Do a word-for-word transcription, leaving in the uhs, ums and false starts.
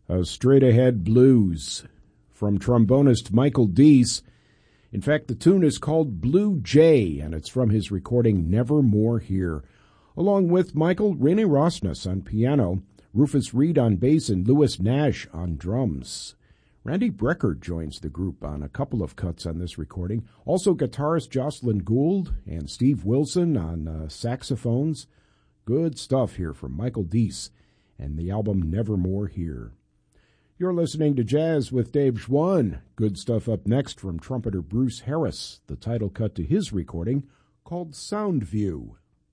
A straight-ahead blues from trombonist Michael Deese. In fact, the tune is called Blue Jay, and it's from his recording Nevermore Here. Along with Michael, Rene Rosnes on piano, Rufus Reed on bass, and Louis Nash on drums. Randy Brecker joins the group on a couple of cuts on this recording. Also guitarist Jocelyn Gould and Steve Wilson on uh, saxophones. Good stuff here from Michael Deese and the album Nevermore Here. You're listening to Jazz with Dave Schwann. Good stuff up next from trumpeter Bruce Harris, the title cut to his recording called Sound View.